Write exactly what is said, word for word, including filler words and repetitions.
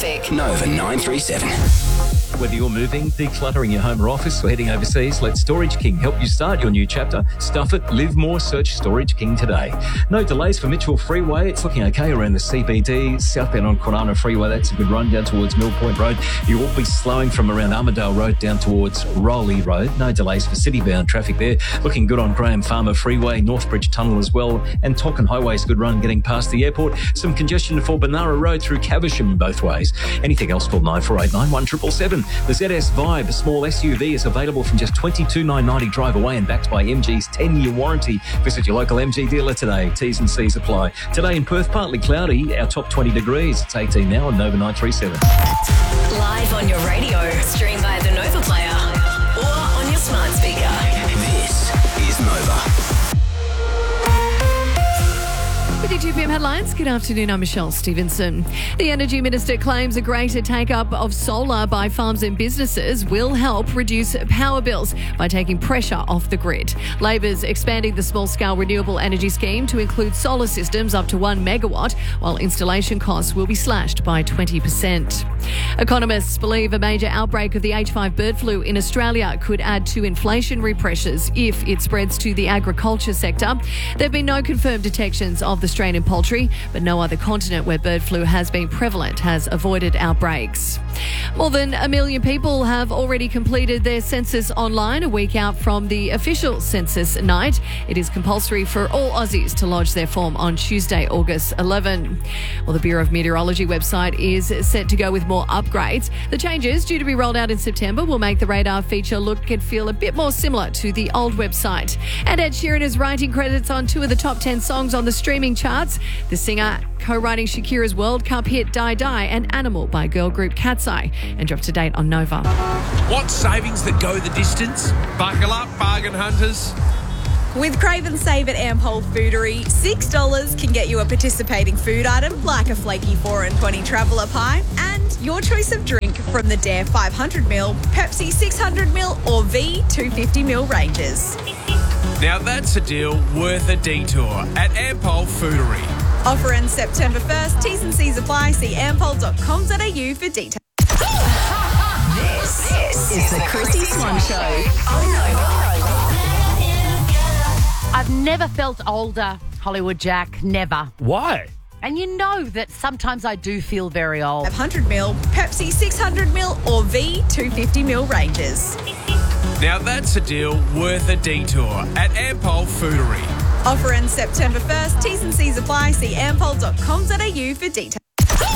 traffic. Nova nine three seven. Whether you're moving, decluttering your home or office, or heading overseas, let Storage King help you start your new chapter. Stuff it, live more, search Storage King today. No delays for Mitchell Freeway. It's looking okay around the C B D. Southbound on Kwinana Freeway, that's a good run down towards Mill Point Road. You will be slowing from around Armadale Road down towards Rowley Road. No delays for city-bound traffic there. Looking good on Graham Farmer Freeway, Northbridge Tunnel as well. And Tonkin Highway's good run getting past the airport. Some congestion for Benara Road through Caversham both ways. Anything else, call nine four eight nine one seven seven seven. The Z S Vibe, a small S U V, is available from just twenty-two thousand nine hundred ninety drive away and backed by M G's ten-year warranty. Visit your local M G dealer today. T's and C's apply. Today in Perth, partly cloudy, our top twenty degrees. It's eighteen now on Nova nine three seven. Live on your radio, stream via the Nova Player or on your smart speaker. This is Nova. With your two p m headlines, good afternoon, I'm Michelle Stevenson. The Energy Minister claims a greater take-up of solar by farms and businesses will help reduce power bills by taking pressure off the grid. Labor's expanding the small-scale renewable energy scheme to include solar systems up to one megawatt, while installation costs will be slashed by twenty percent. Economists believe a major outbreak of the H five bird flu in Australia could add to inflationary pressures if it spreads to the agriculture sector. There have been no confirmed detections of the strain in poultry, but no other continent where bird flu has been prevalent has avoided outbreaks. More than a million people have already completed their census online a week out from the official census night. It is compulsory for all Aussies to lodge their form on Tuesday, August eleventh. Well, the Bureau of Meteorology website is set to go with more upgrades. The changes, due to be rolled out in September, will make the radar feature look and feel a bit more similar to the old website. And Ed Sheeran is writing credits on two of the top ten songs on the streaming charts. The singer co-writing Shakira's World Cup hit Die Die and Animal by girl group Cat's Eye, and dropped to date on Nova. Want savings that go the distance? Buckle up, bargain hunters. With Crave and Save at Ampol Foodery, six dollars can get you a participating food item like a flaky four and twenty Traveller pie and your choice of drink from the Dare five hundred milliliter, Pepsi six hundred milliliter or V two hundred fifty milliliter ranges. Now that's a deal worth a detour at Ampol Foodery. Offer ends September first. T's and C's apply. See ampol dot com dot a u for details. This, this is the Chrissy Swan Show on Nova. I've never felt older, Hollywood Jack, never. Why? And you know that sometimes I do feel very old. five hundred milliliter, Pepsi six hundred milliliter or V two hundred fifty milliliter ranges. Now that's a deal worth a detour at Ampol Foodery. Offer ends September first. T's and C's apply. See ampol dot com dot a u for details.